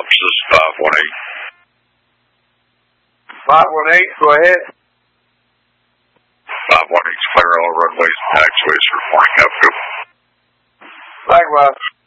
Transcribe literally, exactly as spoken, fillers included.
Ops, this is five one eight. five one eight, go ahead. five one eight, clear all runways and taxiways for flying up. Likewise.